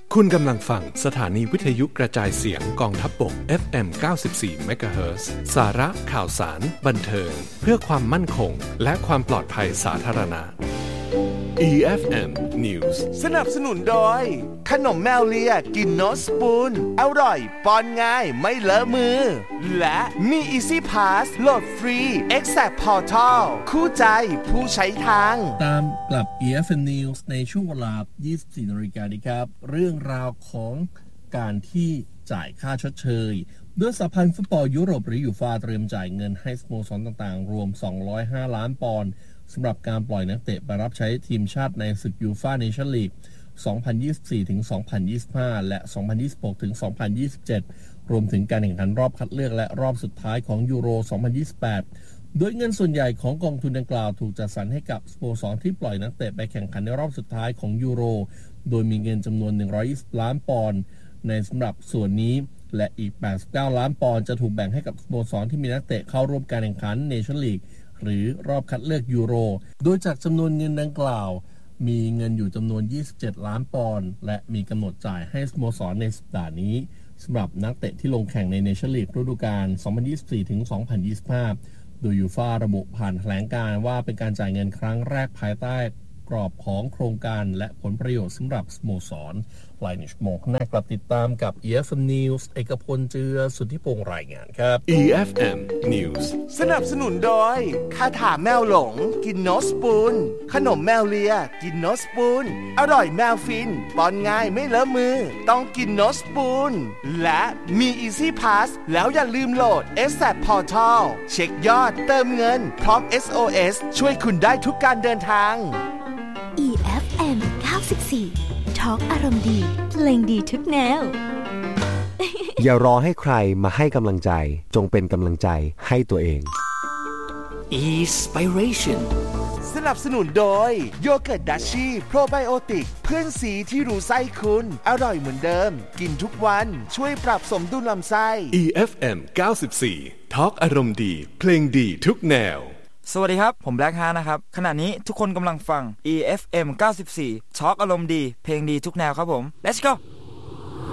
คุณกำลังฟังสถานีวิทยุกระจายเสียงกองทัพบก FM 94 MHz สาระข่าวสารบันเทิงเพื่อความมั่นคงและความปลอดภัยสาธารณะ EFM News สนับสนุนโดยขนมแมวเลียกินโนสปูนอร่อยป้อนง่ายไม่เลอะมือและมี Easy Pass โหลดฟรี Exact Portal คู่ใจผู้ใช้ทางตามกลับ EFM News ในช่วงเวลา 24 นาฬิกานี้ครับเรื่องราวของการที่จ่ายค่าชดเชยโดยสหพันธ์ฟุตบอลยุโรปหรือยูฟ่าเตรียมจ่ายเงินให้สโมสรต่างๆรวม205ล้านปอนด์สำหรับการปล่อยนักเตะไปรับใช้ทีมชาติในศึกยูฟ่าเนชั่นลีก 2024 ถึง 2025 และ 2026 ถึง 2027 รวมถึงการแข่งขันรอบคัดเลือกและรอบสุดท้ายของยูโร 2028 โดยเงินส่วนใหญ่ของกองทุนดังกล่าวถูกจัดสรรให้กับสโมสรที่ปล่อยนักเตะไปแข่งขันในรอบสุดท้ายของยูโรโดยมีเงินจำนวน120ล้านปอนด์ในสำหรับส่วนนี้และอีก89ล้านปอนด์จะถูกแบ่งให้กับสโมสรที่มีนักเตะเข้าร่วมการแข่งขันเนชั่นลีกหรือรอบคัดเลือกยูโรโดยจากจำนวนเงินดังกล่าวมีเงินอยู่จำนวน27ล้านปอนด์และมีกำหนดจ่ายให้สโมสรในสัปดาห์นี้สำหรับนักเตะที่ลงแข่งในเนชั่นลีกฤดูกาล 2024 ถึง 2025 โดยยูฟ่าระบุผ่านแถลงการณ์ว่าเป็นการจ่ายเงินครั้งแรกภายใต้กรอบของโครงการและผลประโยชน์สำหรับสโมสรหลายชั่วโมงข้างหน้ากลับติดตามกับ EFM News เอกพลเจือสุทธิพงษ์รายงานครับ EFM News สนับสนุนโดยคาถาแมวหลงกินโนสปูนขนมแมวเลียกินโนสปูนอร่อยแมวฟินป้อนง่ายไม่เลอะมือต้องกินโนสปูนและมี Easy Pass แล้วอย่าลืมโหลด Exact Portal เช็คยอดเติมเงินพร้อม SOS ช่วยคุณได้ทุกการเดินทาง EFM 94 Talk อารมณ์ดีเพลงดีทุกแนวอย่ารอให้ใครมาให้กำลังใจจงเป็นกำลังใจให้ตัวเอง Inspiration สนับสนุนโดยโยเกิร์ตดัชชี่โปรไบโอติกเพื่อนสีที่รู้ไส้คุณอร่อยเหมือนเดิมกินทุกวันช่วยปรับสมดุลลำไส้ EFM 94 Talk อารมณ์ดีเพลงดีทุกแนวสวัสดีครับผมแบล็คฮาร์นะครับขณะนี้ทุกคนกำลังฟัง EFM 94 Talk อารมณ์ดีเพลงดีทุกแนวครับผม Let's go